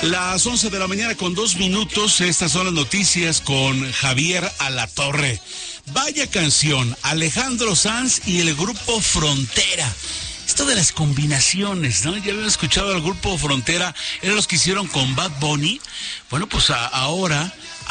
Las 11 de la mañana con 2 minutos, estas son las noticias con Javier Alatorre. Vaya canción, Alejandro Sanz y el grupo Frontera. Esto de las combinaciones, ¿no? Ya habían escuchado al grupo Frontera, eran los que hicieron con Bad Bunny. Bueno, pues ahora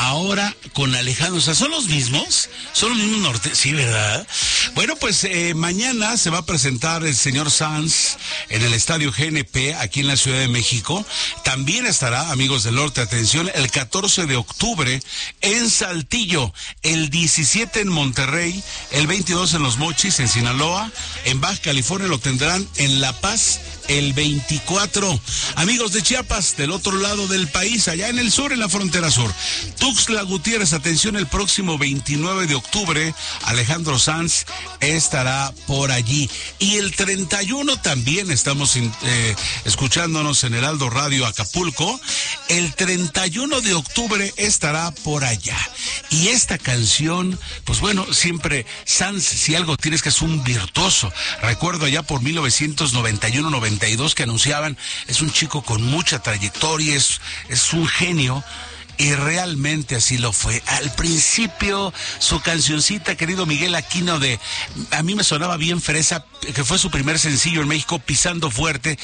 con Alejandro, o sea, ¿son los mismos norte? Sí, ¿verdad? Bueno, pues mañana se va a presentar el señor Sanz en el Estadio GNP, aquí en la Ciudad de México. También estará, amigos del norte, atención, el 14 de octubre en Saltillo, el 17 en Monterrey, el 22 en Los Mochis, en Sinaloa, en Baja California lo tendrán en La Paz, el 24. Amigos de Chiapas, del otro lado del país, allá en el sur, en la frontera sur, Tuxtla Gutiérrez, atención, el próximo 29 de octubre, Alejandro Sanz estará por allí. Y el 31 también estamos escuchándonos en Heraldo Radio Acapulco. El 31 de octubre estará por allá. Y esta canción, pues bueno, siempre Sanz, si algo tienes que es un virtuoso. Recuerdo allá por 1991-92 que anunciaban, es un chico con mucha trayectoria, es un genio. Y realmente así lo fue. Al principio, su cancioncita, querido Miguel Aquino, a mí me sonaba bien fresa, que fue su primer sencillo en México, Pisando Fuerte.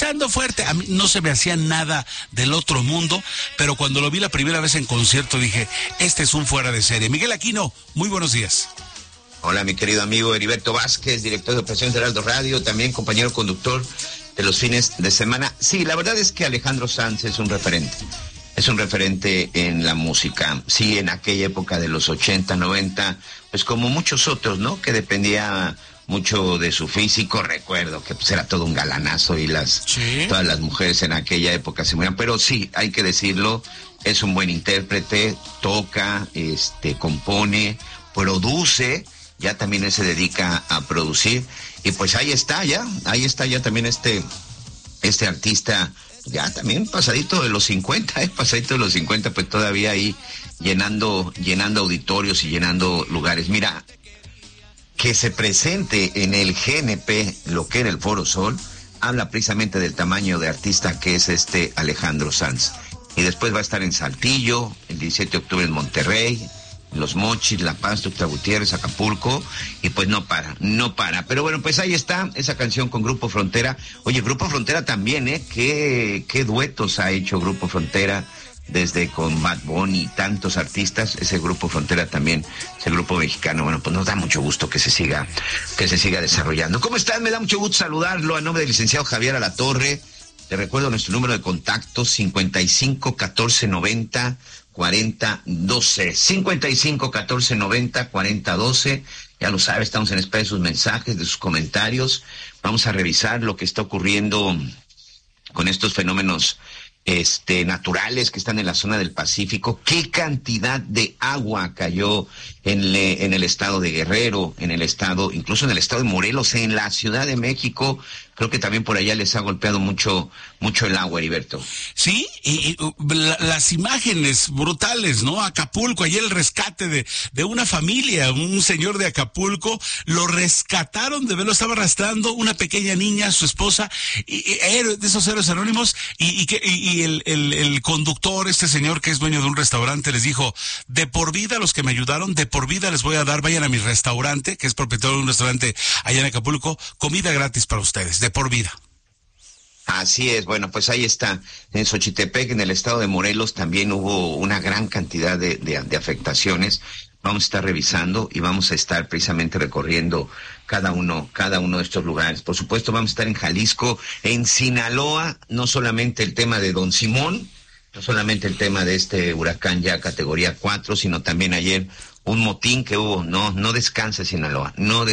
A mí no se me hacía nada del otro mundo, pero cuando lo vi la primera vez en concierto dije, este es un fuera de serie. Miguel Aquino, muy buenos días. Hola, mi querido amigo Heriberto Vázquez, director de operaciones de Heraldo Radio, también compañero conductor de los fines de semana. Sí, la verdad es que Alejandro Sanz es un referente. Es un referente en la música. Sí, en aquella época de los 80, 90, pues como muchos otros, ¿no? Que dependía mucho de su físico. Recuerdo que pues era todo un galanazo y todas las mujeres en aquella época se morían. Pero sí, hay que decirlo, es un buen intérprete, toca, compone, produce, ya también él se dedica a producir. Y pues ahí está ya también este artista, ya también pasadito de los 50, pues todavía ahí llenando auditorios y llenando lugares. Mira, que se presente en el GNP, lo que era el Foro Sol, habla precisamente del tamaño de artista que es Alejandro Sanz. Y después va a estar en Saltillo, el 17 de octubre en Monterrey, Los Mochis, La Paz, Tuxtla Gutiérrez, Acapulco, y pues no para. Pero bueno, pues ahí está esa canción con Grupo Frontera. Oye, Grupo Frontera también, qué duetos ha hecho Grupo Frontera, desde con Bad Bunny y tantos artistas. Ese Grupo Frontera también, ese grupo mexicano, bueno, pues nos da mucho gusto que se siga desarrollando. ¿Cómo estás? Me da mucho gusto saludarlo a nombre del licenciado Javier Alatorre. Te recuerdo nuestro número de contacto, 55 14 90 40 12, 55 14 90 40 12. Ya lo sabe, estamos en espera de sus mensajes, de sus comentarios. Vamos a revisar lo que está ocurriendo con estos fenómenos naturales que están en la zona del Pacífico. Qué cantidad de agua cayó en el estado de Guerrero, incluso en el estado de Morelos, en la Ciudad de México. Creo que también por allá les ha golpeado mucho el agua, Heriberto. Sí, y las imágenes brutales, ¿no? Acapulco, ayer el rescate de una familia, un señor de Acapulco, lo rescataron lo estaba arrastrando una pequeña niña, su esposa, de esos héroes anónimos, y el conductor, señor que es dueño de un restaurante, les dijo, de por vida los que me ayudaron, de por vida les voy a dar, vayan a mi restaurante, que es propietario de un restaurante allá en Acapulco, comida gratis para ustedes, de por vida. Así es, bueno, pues ahí está. En Xochitepec, en el estado de Morelos, también hubo una gran cantidad de afectaciones. Vamos a estar revisando y vamos a estar precisamente recorriendo cada uno de estos lugares. Por supuesto, vamos a estar en Jalisco, en Sinaloa, no solamente el tema de Don Simón, no solamente el tema de este huracán ya categoría 4, sino también ayer un motín que hubo. No descansa Sinaloa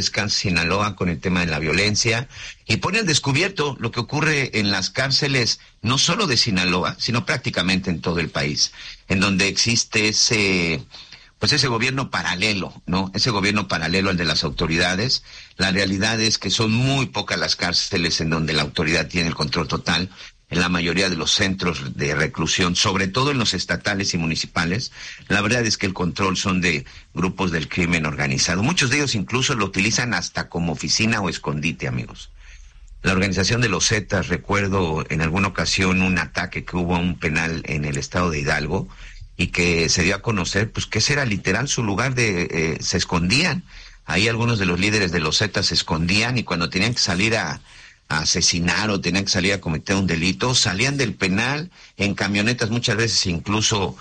con el tema de la violencia, y pone al descubierto lo que ocurre en las cárceles, no solo de Sinaloa, sino prácticamente en todo el país, en donde existe ese gobierno paralelo, ¿no? Ese gobierno paralelo al de las autoridades. La realidad es que son muy pocas las cárceles en donde la autoridad tiene el control total. En la mayoría de los centros de reclusión, sobre todo en los estatales y municipales, la verdad es que el control son de grupos del crimen organizado. Muchos de ellos incluso lo utilizan hasta como oficina o escondite, amigos. La organización de los Zetas, recuerdo en alguna ocasión un ataque que hubo a un penal en el estado de Hidalgo y que se dio a conocer, pues que ese era literal su lugar de, se escondían. Ahí algunos de los líderes de los Zetas se escondían y cuando tenían que salir a asesinar o tenían que salir a cometer un delito, salían del penal en camionetas, muchas veces incluso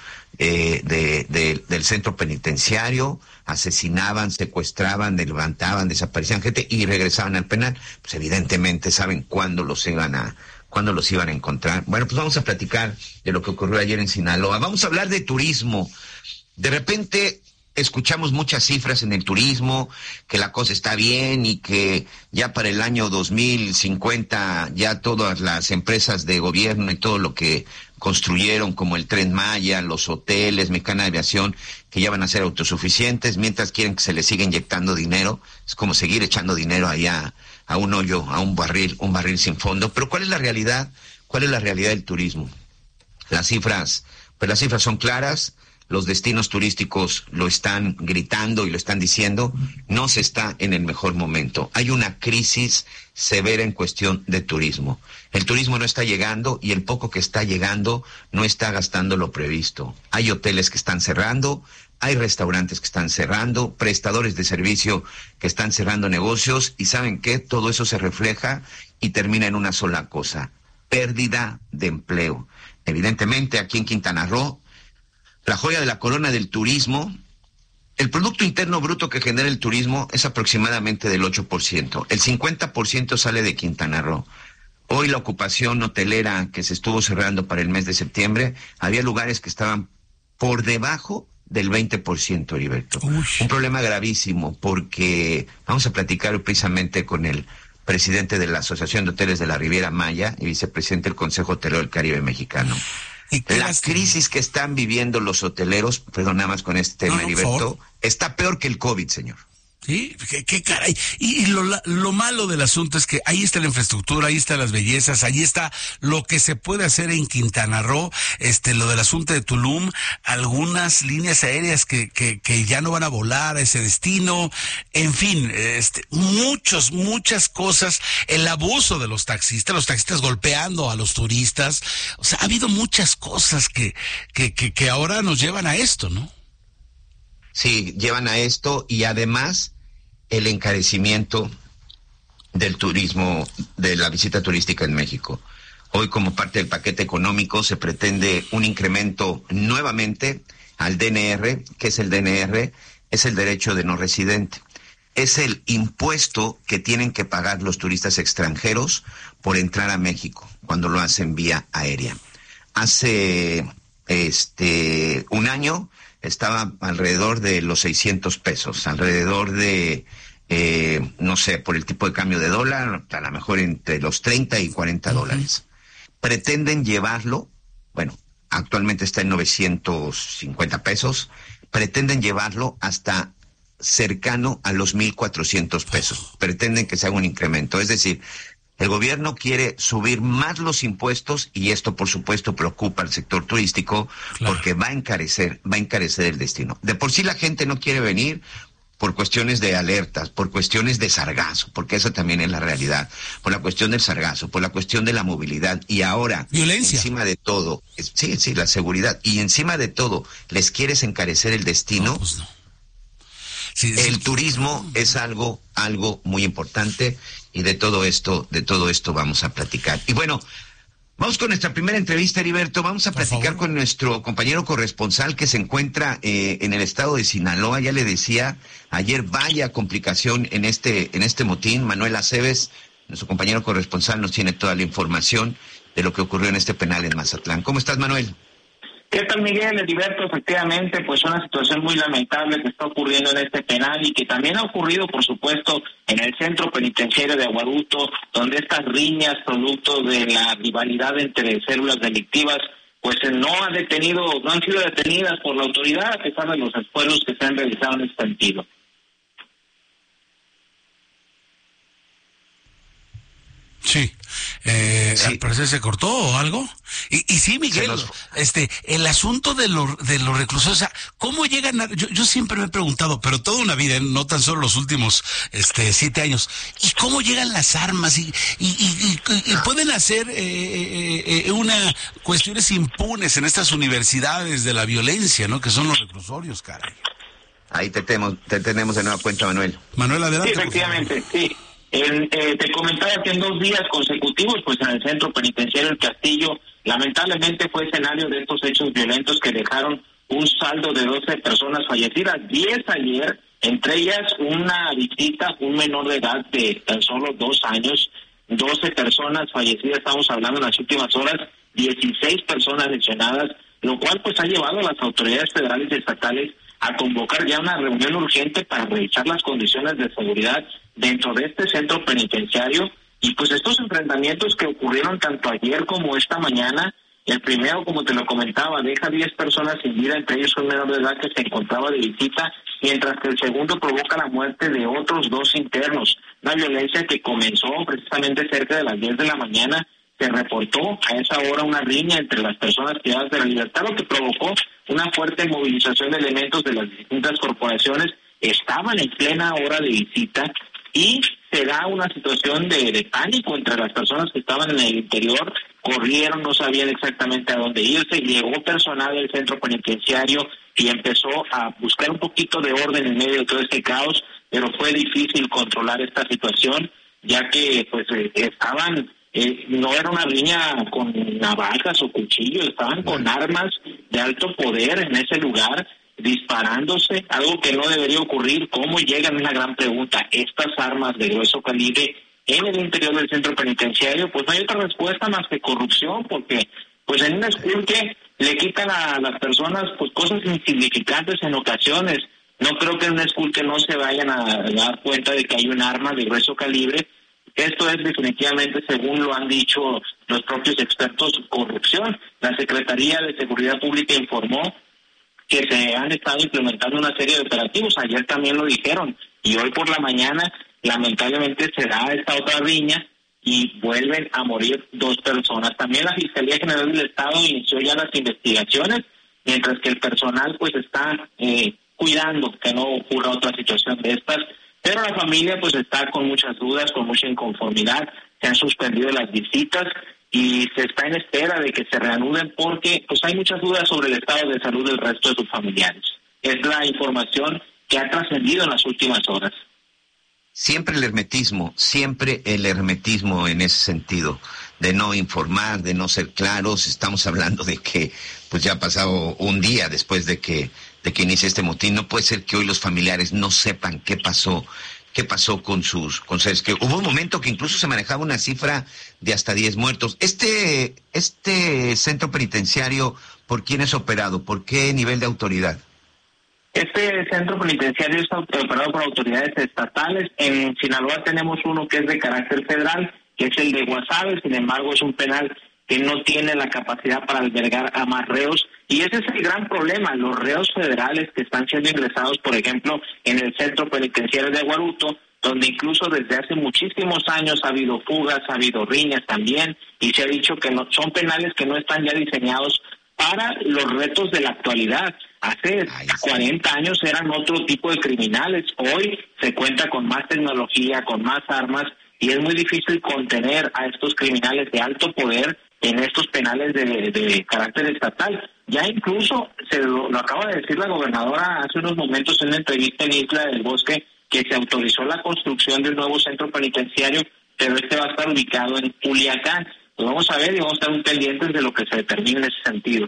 del centro penitenciario, asesinaban, secuestraban, levantaban, desaparecían gente y regresaban al penal. Pues evidentemente saben cuándo los iban a encontrar. Bueno, pues vamos a platicar de lo que ocurrió ayer en Sinaloa. Vamos a hablar de turismo. De repente escuchamos muchas cifras en el turismo, que la cosa está bien y que ya para el año 2050 ya todas las empresas de gobierno y todo lo que construyeron, como el Tren Maya, los hoteles, Mexicana de Aviación, que ya van a ser autosuficientes, mientras quieren que se les siga inyectando dinero. Es como seguir echando dinero allá a un hoyo, a un barril sin fondo. Pero ¿cuál es la realidad? ¿Cuál es la realidad del turismo? Las cifras son claras. Los destinos turísticos lo están gritando y lo están diciendo, no se está en el mejor momento. Hay una crisis severa en cuestión de turismo. El turismo no está llegando y el poco que está llegando no está gastando lo previsto. Hay hoteles que están cerrando, hay restaurantes que están cerrando, prestadores de servicio que están cerrando negocios y ¿saben qué? Todo eso se refleja y termina en una sola cosa: pérdida de empleo. Evidentemente aquí en Quintana Roo, la joya de la corona del turismo, el Producto Interno Bruto que genera el turismo es aproximadamente del 8%. El 50% sale de Quintana Roo. Hoy la ocupación hotelera que se estuvo cerrando para el mes de septiembre, había lugares que estaban por debajo del 20%, Heriberto. Un problema gravísimo porque vamos a platicar precisamente con el presidente de la Asociación de Hoteles de la Riviera Maya y vicepresidente del Consejo Hotelero del Caribe Mexicano. La crisis que están viviendo los hoteleros, perdón, nada más con este tema, Heriberto, está peor que el COVID, señor. Sí, qué caray. Y lo malo del asunto es que ahí está la infraestructura, ahí están las bellezas, ahí está lo que se puede hacer en Quintana Roo, lo del asunto de Tulum, algunas líneas aéreas que ya no van a volar a ese destino, en fin, muchas cosas, el abuso de los taxistas golpeando a los turistas, o sea, ha habido muchas cosas que ahora nos llevan a esto, ¿no? Sí, llevan a esto y además el encarecimiento del turismo, de la visita turística en México. Hoy, como parte del paquete económico, se pretende un incremento nuevamente al DNR. ¿Qué es el DNR? Es el derecho de no residente. Es el impuesto que tienen que pagar los turistas extranjeros por entrar a México cuando lo hacen vía aérea. Hace un año estaba alrededor de los 600 pesos, alrededor de, no sé, por el tipo de cambio de dólar, a lo mejor entre los 30 y 40 dólares. Pretenden llevarlo, bueno, actualmente está en 950 pesos, pretenden llevarlo hasta cercano a los 1,400 pesos. Pretenden que se haga un incremento, es decir, el gobierno quiere subir más los impuestos y esto, por supuesto, preocupa al sector turístico, claro, porque va a encarecer el destino. De por sí la gente no quiere venir por cuestiones de alertas, por cuestiones de sargazo, porque esa también es la realidad, por la cuestión del sargazo, por la cuestión de la movilidad y ahora, violencia, encima de todo, sí, la seguridad, y encima de todo, les quieres encarecer el destino. No, pues no. Sí, el turismo es algo muy importante. Y de todo esto vamos a platicar. Y bueno, vamos con nuestra primera entrevista, Heriberto. Vamos a platicar con nuestro compañero corresponsal que se encuentra en el estado de Sinaloa. Ya le decía, ayer vaya complicación en este motín. Manuel Aceves, nuestro compañero corresponsal, nos tiene toda la información de lo que ocurrió en este penal en Mazatlán. ¿Cómo estás, Manuel? ¿Qué tal, Miguel? Heriberto, efectivamente, pues una situación muy lamentable que está ocurriendo en este penal y que también ha ocurrido, por supuesto, en el centro penitenciario de Aguaruto, donde estas riñas, producto de la rivalidad entre células delictivas, pues no han sido detenidas por la autoridad, a pesar de los esfuerzos que se han realizado en este sentido. Sí. Sí. Al parecer se cortó o algo. Y sí, Miguel, el asunto de los reclusos, o sea, ¿cómo llegan yo siempre me he preguntado, pero toda una vida, no tan solo los últimos 7 años, ¿y cómo llegan las armas? Y pueden hacer cuestiones impunes en estas universidades de la violencia, ¿no? Que son los reclusorios, caray. Ahí te tenemos de nueva cuenta, Manuel. Manuel, adelante. Sí, efectivamente, sí. Te comentaba que en 2 días consecutivos, pues en el centro penitenciario El Castillo, lamentablemente fue escenario de estos hechos violentos que dejaron un saldo de 12 personas fallecidas, 10 ayer, entre ellas una visita, un menor de edad de tan solo 2 años, 12 personas fallecidas, estamos hablando en las últimas horas, 16 personas lesionadas, lo cual pues ha llevado a las autoridades federales y estatales a convocar ya una reunión urgente para revisar las condiciones de seguridad dentro de este centro penitenciario. Y pues estos enfrentamientos que ocurrieron tanto ayer como esta mañana, el primero, como te lo comentaba, deja 10 personas sin vida, entre ellos un menor de edad que se encontraba de visita, mientras que el segundo provoca la muerte de otros 2 internos. Una violencia que comenzó precisamente cerca de las 10 de la mañana. Se reportó a esa hora una riña entre las personas privadas de la libertad, lo que provocó una fuerte movilización de elementos de las distintas corporaciones. Estaban en plena hora de visita y se da una situación de pánico entre las personas que estaban en el interior, corrieron, no sabían exactamente a dónde irse, llegó personal del centro penitenciario y empezó a buscar un poquito de orden en medio de todo este caos, pero fue difícil controlar esta situación, ya que pues estaban... no era una riña con navajas o cuchillos, estaban con armas de alto poder en ese lugar, disparándose, algo que no debería ocurrir. ¿Cómo llegan? Una gran pregunta. Estas armas de grueso calibre en el interior del centro penitenciario, pues no hay otra respuesta más que corrupción, porque pues en un esculque le quitan a las personas pues cosas insignificantes en ocasiones. No creo que en un esculque no se vayan a dar cuenta de que hay un arma de grueso calibre. Esto es definitivamente, según lo han dicho los propios expertos, corrupción. La Secretaría de Seguridad Pública informó que se han estado implementando una serie de operativos. Ayer también lo dijeron. Y hoy por la mañana, lamentablemente, se da esta otra riña y vuelven a morir 2 personas. También la Fiscalía General del Estado inició ya las investigaciones, mientras que el personal pues está cuidando que no ocurra otra situación de estas. Pero la familia pues está con muchas dudas, con mucha inconformidad, se han suspendido las visitas y se está en espera de que se reanuden porque pues hay muchas dudas sobre el estado de salud del resto de sus familiares. Es la información que ha trascendido en las últimas horas. Siempre el hermetismo en ese sentido, de no informar, de no ser claros. Estamos hablando de que pues ya ha pasado un día después de que inicie este motín. No puede ser que hoy los familiares no sepan qué pasó con sus seres. Que hubo un momento que incluso se manejaba una cifra de hasta 10 muertos. Este centro penitenciario, ¿por quién es operado? ¿Por qué nivel de autoridad? Este centro penitenciario está operado por autoridades estatales. En Sinaloa tenemos uno que es de carácter federal, que es el de Guasave. Sin embargo, es un penal que no tiene la capacidad para albergar a más reos. Y ese es el gran problema. Los reos federales que están siendo ingresados, por ejemplo, en el centro penitenciario de Aguaruto, donde incluso desde hace muchísimos años ha habido fugas, ha habido riñas también, y se ha dicho que no, son penales que no están ya diseñados para los retos de la actualidad. Hace 40 años eran otro tipo de criminales. Hoy se cuenta con más tecnología, con más armas, y es muy difícil contener a estos criminales de alto poder en estos penales de carácter estatal. Ya incluso, lo acaba de decir la gobernadora hace unos momentos en una entrevista en Isla del Bosque, que se autorizó la construcción de un nuevo centro penitenciario, pero este va a estar ubicado en Culiacán. Pues vamos a ver y vamos a estar muy pendientes de lo que se determine en ese sentido.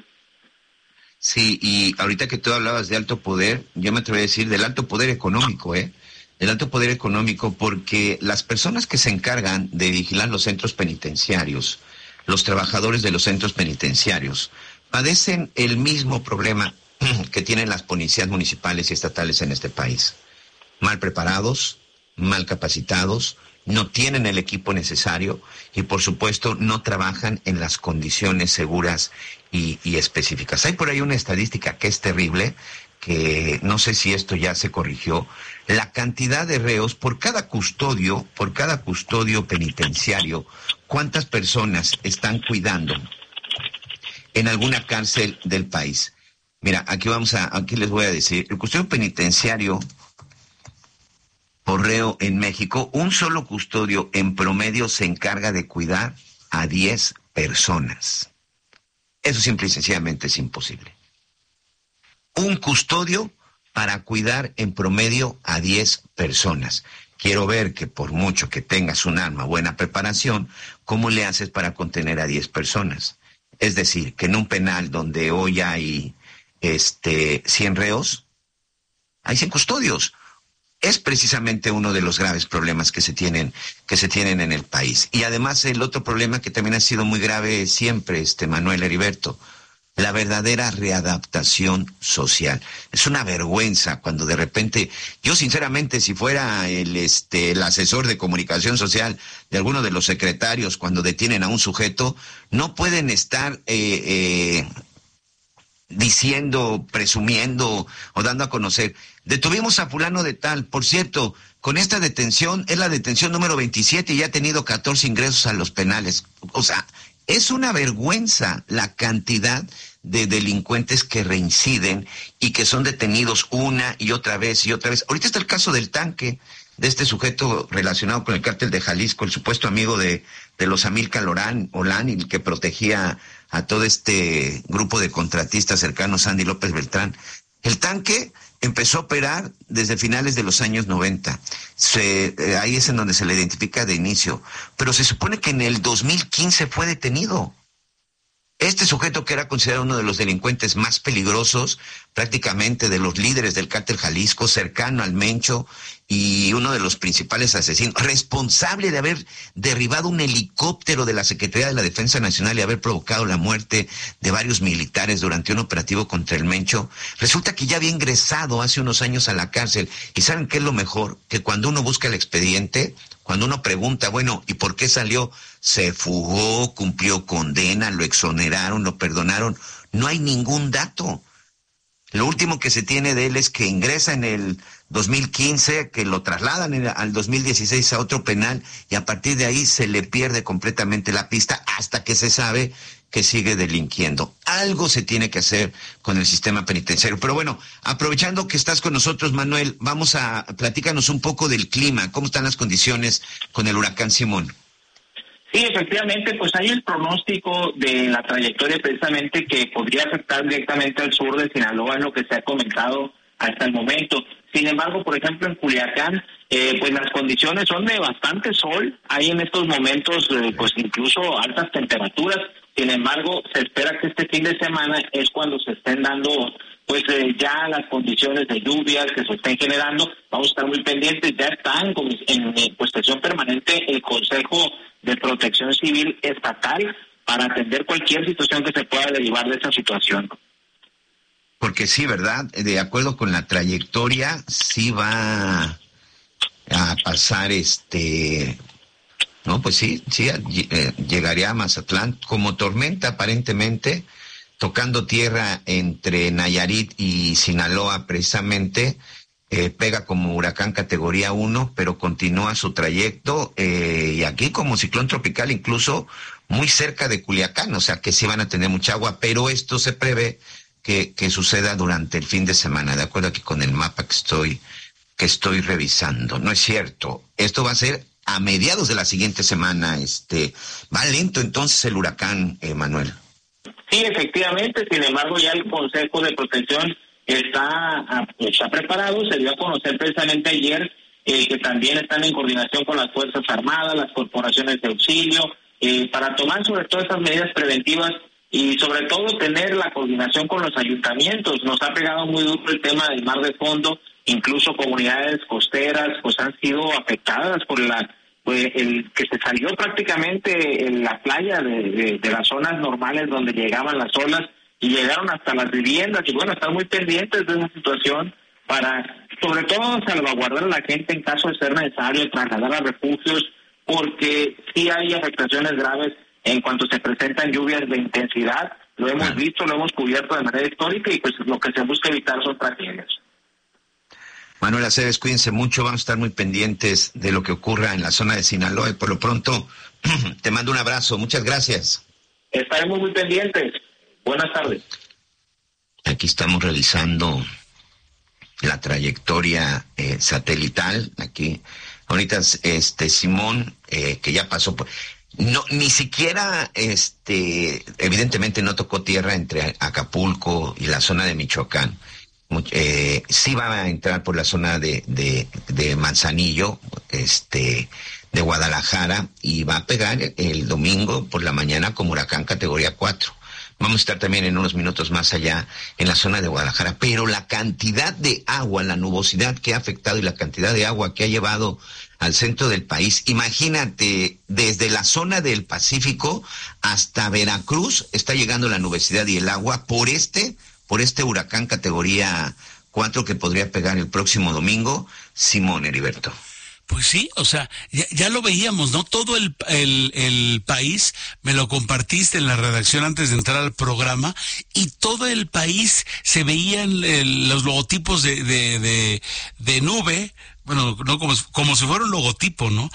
Sí, y ahorita que tú hablabas de alto poder, yo me atrevo a decir del alto poder económico, del alto poder económico, porque las personas que se encargan de vigilar los centros penitenciarios, los trabajadores de los centros penitenciarios, padecen el mismo problema que tienen las policías municipales y estatales en este país. Mal preparados, mal capacitados, no tienen el equipo necesario y, por supuesto, no trabajan en las condiciones seguras y específicas. Hay por ahí una estadística que es terrible, que no sé si esto ya se corrigió, la cantidad de reos por cada custodio penitenciario, cuántas personas están cuidando en alguna cárcel del país. Mira, aquí les voy a decir, el custodio penitenciario por reo en México, un solo custodio en promedio se encarga de cuidar a 10 personas. Eso simple y sencillamente es imposible. Un custodio para cuidar en promedio a 10 personas. Quiero ver que por mucho que tengas un arma, buena preparación, ¿cómo le haces para contener a 10 personas? Es decir, que en un penal donde hoy hay 100 reos, hay 100 custodios. Es precisamente uno de los graves problemas que se tienen en el país. Y además el otro problema que también ha sido muy grave siempre, Manuel Heriberto, la verdadera readaptación social. Es una vergüenza cuando de repente, yo sinceramente, si fuera el asesor de comunicación social de alguno de los secretarios, cuando detienen a un sujeto, no pueden estar diciendo, presumiendo o dando a conocer, detuvimos a fulano de tal, por cierto, con esta detención, es la detención número 27 y ya ha tenido 14 ingresos a los penales. O sea, es una vergüenza la cantidad de delincuentes que reinciden y que son detenidos una y otra vez y otra vez. Ahorita está el caso del tanque, de este sujeto relacionado con el cártel de Jalisco, el supuesto amigo de los Amílcar Olán, y que protegía a todo este grupo de contratistas cercanos a Andy López Beltrán. El tanque empezó a operar desde finales de los años 90. Ahí es en donde se le identifica de inicio. Pero se supone que en el 2015 fue detenido. Este sujeto, que era considerado uno de los delincuentes más peligrosos, prácticamente de los líderes del cártel Jalisco, cercano al Mencho, y uno de los principales asesinos, responsable de haber derribado un helicóptero de la Secretaría de la Defensa Nacional y haber provocado la muerte de varios militares durante un operativo contra el Mencho, resulta que ya había ingresado hace unos años a la cárcel. ¿Y saben qué es lo mejor? Que cuando uno busca el expediente, cuando uno pregunta, bueno, ¿y por qué salió? Se fugó, cumplió condena, lo exoneraron, lo perdonaron. No hay ningún dato. Lo último que se tiene de él es que ingresa en el 2015, que lo trasladan al 2016 a otro penal, y a partir de ahí se le pierde completamente la pista hasta que se sabe que sigue delinquiendo. Algo se tiene que hacer con el sistema penitenciario. Pero bueno, aprovechando que estás con nosotros, Manuel, platícanos un poco del clima. ¿Cómo están las condiciones con el huracán Simón? Sí, efectivamente, pues hay el pronóstico de la trayectoria precisamente que podría afectar directamente al sur de Sinaloa, en lo que se ha comentado hasta el momento. Sin embargo, por ejemplo, en Culiacán, pues las condiciones son de bastante sol. Hay en estos momentos, pues incluso altas temperaturas. Sin embargo, se espera que este fin de semana es cuando se estén dando pues ya las condiciones de lluvias que se estén generando. Vamos a estar muy pendientes. Ya están en sesión permanente el Consejo de Protección Civil Estatal para atender cualquier situación que se pueda derivar de esa situación. Porque sí, ¿verdad? De acuerdo con la trayectoria, sí va a pasar no, pues sí, llegaría a Mazatlán como tormenta aparentemente, tocando tierra entre Nayarit y Sinaloa precisamente, pega como huracán categoría 1, pero continúa su trayecto, y aquí como ciclón tropical incluso muy cerca de Culiacán, o sea que sí van a tener mucha agua, pero esto se prevé que suceda durante el fin de semana, de acuerdo aquí con el mapa que estoy revisando. No es cierto, esto va a ser a mediados de la siguiente semana. Va lento entonces el huracán, Manuel. Sí, efectivamente. Sin embargo, ya el Consejo de Protección está preparado. Se dio a conocer precisamente ayer que también están en coordinación con las Fuerzas Armadas, las corporaciones de auxilio, para tomar sobre todo estas medidas preventivas y sobre todo tener la coordinación con los ayuntamientos. Nos ha pegado muy duro el tema del mar de fondo. Incluso comunidades costeras pues han sido afectadas por el que se salió prácticamente en la playa de las zonas normales donde llegaban las olas y llegaron hasta las viviendas. Y bueno, están muy pendientes de esa situación para, sobre todo, salvaguardar a la gente en caso de ser necesario, trasladar a refugios, porque sí hay afectaciones graves en cuanto se presentan lluvias de intensidad Lo hemos visto, lo hemos cubierto de manera histórica y pues lo que se busca evitar son tragedias. Manuel Aceves, cuídense mucho, vamos a estar muy pendientes de lo que ocurra en la zona de Sinaloa y por lo pronto te mando un abrazo, muchas gracias. Estaremos muy pendientes. Buenas tardes. Aquí estamos revisando la trayectoria satelital. Aquí, ahorita Simón, que ya pasó por... No, ni siquiera, evidentemente no tocó tierra entre Acapulco y la zona de Michoacán. Sí va a entrar por la zona de Manzanillo, de Guadalajara, y va a pegar el domingo por la mañana como huracán categoría 4. Vamos a estar también en unos minutos más allá en la zona de Guadalajara, pero la cantidad de agua, la nubosidad que ha afectado y la cantidad de agua que ha llevado al centro del país, imagínate, desde la zona del Pacífico hasta Veracruz está llegando la nubosidad y el agua por este huracán categoría 4 que podría pegar el próximo domingo. Simón, Heriberto. Pues sí, o sea, ya lo veíamos, ¿no? Todo el país, me lo compartiste en la redacción antes de entrar al programa, y todo el país se veían los logotipos de nube, bueno, no como si fuera un logotipo, ¿no?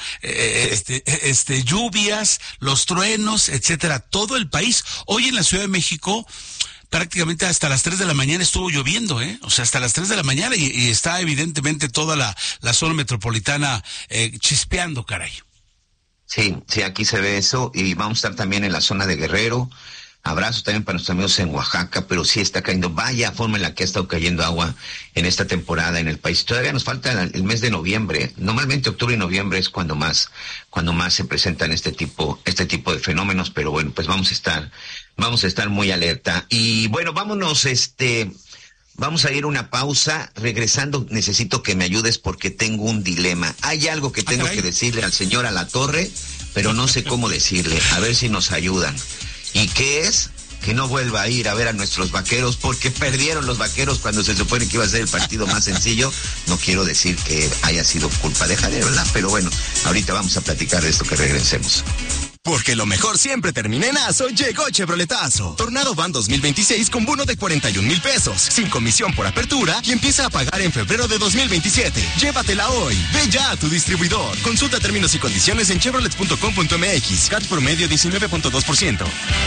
Lluvias, los truenos, etcétera, todo el país. Hoy en la Ciudad de México prácticamente hasta las 3 de la mañana estuvo lloviendo, o sea, hasta las 3 de la mañana y está evidentemente toda la zona metropolitana chispeando, caray. Sí, aquí se ve eso, y vamos a estar también en la zona de Guerrero. Abrazo también para nuestros amigos en Oaxaca, pero sí está cayendo, vaya forma en la que ha estado cayendo agua en esta temporada en el país. Todavía nos falta el mes de noviembre. Normalmente octubre y noviembre es cuando más se presentan este tipo de fenómenos, pero bueno, pues vamos a estar muy alerta. Y bueno, vámonos, vamos a ir a una pausa. Regresando, necesito que me ayudes porque tengo un dilema. Hay algo que tengo que decirle al señor Alatorre, pero no sé cómo decirle. A ver si nos ayudan. ¿Y qué es? Que no vuelva a ir a ver a nuestros Vaqueros, porque perdieron los Vaqueros cuando se supone que iba a ser el partido más sencillo. No quiero decir que haya sido culpa de Javier, ¿verdad? Pero bueno, ahorita vamos a platicar de esto que regresemos. Porque lo mejor siempre termina en Aso. Llegó Chevroletazo. Tornado Van 2026 con bono de 41,000 pesos, sin comisión por apertura, y empieza a pagar en febrero de 2027. Llévatela hoy. Ve ya a tu distribuidor. Consulta términos y condiciones en chevrolet.com.mx. CAT promedio 19.2%.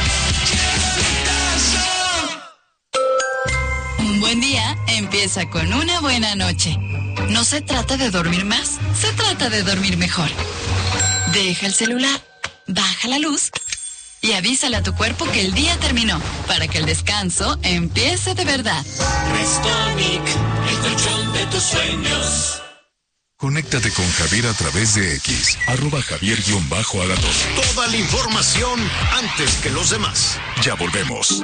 Un buen día empieza con una buena noche. No se trata de dormir más, se trata de dormir mejor. Deja el celular, baja la luz y avísale a tu cuerpo que el día terminó, para que el descanso empiece de verdad. Restonic, el colchón de tus sueños. Conéctate con Javier a través de X, @Javier_Alatorre. Toda la información antes que los demás. Ya volvemos.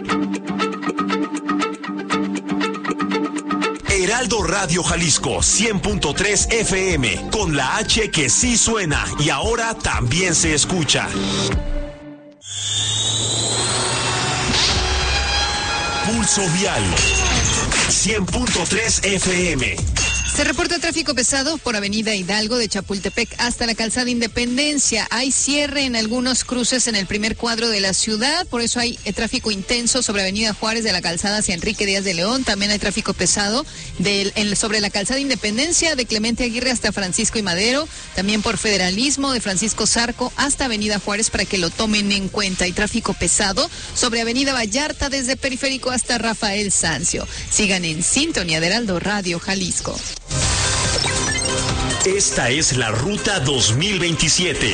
Heraldo Radio Jalisco 100.3 FM, con la H que sí suena y ahora también se escucha. Pulso Vial 100.3 FM. Se reporta tráfico pesado por Avenida Hidalgo de Chapultepec hasta la Calzada Independencia. Hay cierre en algunos cruces en el primer cuadro de la ciudad, por eso hay tráfico intenso sobre Avenida Juárez de la Calzada hacia Enrique Díaz de León. También hay tráfico pesado sobre la Calzada Independencia de Clemente Aguirre hasta Francisco y Madero. También por Federalismo de Francisco Zarco hasta Avenida Juárez, para que lo tomen en cuenta. Hay tráfico pesado sobre Avenida Vallarta desde Periférico hasta Rafael Sanzio. Sigan en sintonía de Heraldo Radio Jalisco. Esta es la Ruta 2027.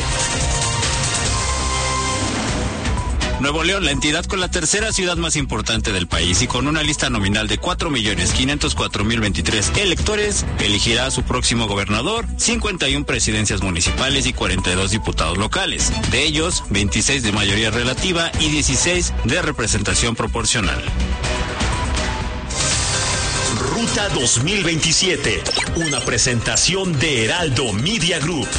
Nuevo León, la entidad con la tercera ciudad más importante del país y con una lista nominal de 4.504.023 electores, elegirá a su próximo gobernador, 51 presidencias municipales y 42 diputados locales. De ellos, 26 de mayoría relativa y 16 de representación proporcional. Ruta 2027, una presentación de Heraldo Media Group.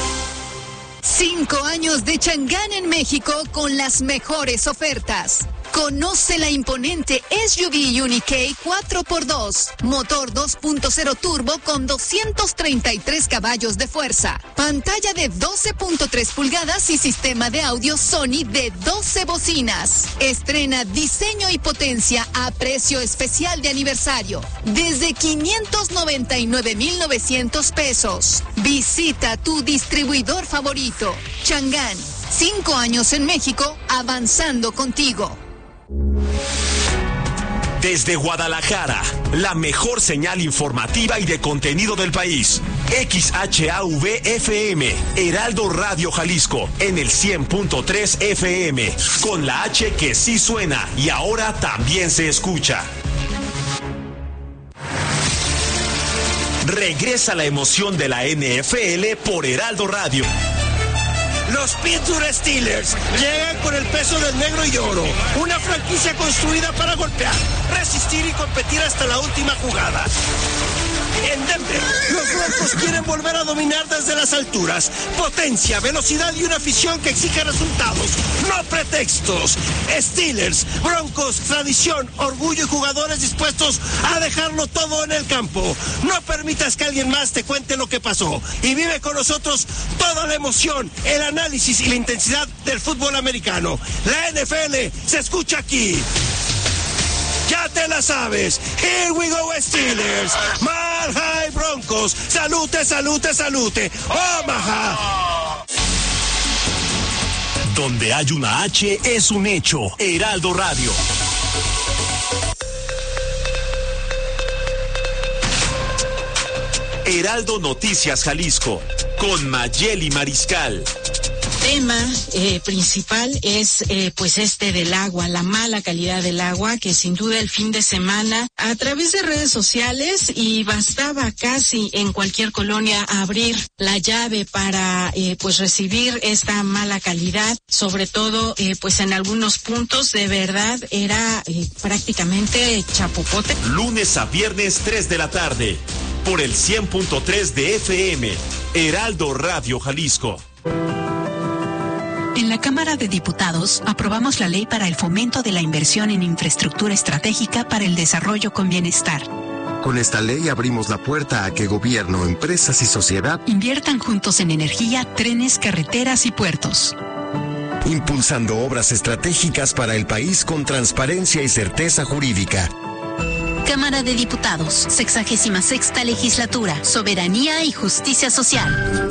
5 años de Chang'an en México con las mejores ofertas. Conoce la imponente SUV Unique 4x2, motor 2.0 turbo con 233 caballos de fuerza, pantalla de 12.3 pulgadas y sistema de audio Sony de 12 bocinas. Estrena diseño y potencia a precio especial de aniversario, desde 599,900 pesos. Visita tu distribuidor favorito. Chang'an, 5 años en México, avanzando contigo. Desde Guadalajara, la mejor señal informativa y de contenido del país. XHAV-FM, Heraldo Radio Jalisco, en el 100.3 FM, con la H que sí suena y ahora también se escucha. Regresa la emoción de la NFL por Heraldo Radio. Los Pittsburgh Steelers llegan con el peso del negro y oro, una franquicia construida para golpear, resistir y competir hasta la última jugada. En Denver, los Broncos quieren volver a dominar desde las alturas. Potencia, velocidad y una afición que exige resultados, no pretextos. Steelers, Broncos, tradición, orgullo y jugadores dispuestos a dejarlo todo en el campo. No permitas que alguien más te cuente lo que pasó y vive con nosotros toda la emoción, el análisis y la intensidad del fútbol americano. La NFL se escucha aquí. Ya te la sabes. Here we go, Steelers. Mile High Broncos. Salute, salute, salute. Omaha. Donde hay una H es un hecho. Heraldo Radio. Heraldo Noticias Jalisco, con Mayeli Mariscal. Tema principal es pues del agua, la mala calidad del agua, que sin duda el fin de semana a través de redes sociales y bastaba casi en cualquier colonia abrir la llave para pues recibir esta mala calidad, sobre todo pues en algunos puntos de verdad era prácticamente chapopote. Lunes a viernes 3 de la tarde por el 100.3 de FM, Heraldo Radio Jalisco. En la Cámara de Diputados aprobamos la ley para el fomento de la inversión en infraestructura estratégica para el desarrollo con bienestar. Con esta ley abrimos la puerta a que gobierno, empresas y sociedad inviertan juntos en energía, trenes, carreteras y puertos. Impulsando obras estratégicas para el país con transparencia y certeza jurídica. Cámara de Diputados, 66ª Legislatura, Soberanía y Justicia Social.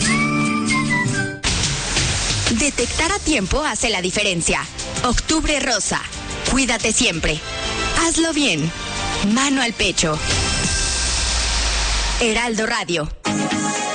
Detectar a tiempo hace la diferencia. Octubre Rosa. Cuídate siempre. Hazlo bien. Mano al pecho. Heraldo Radio.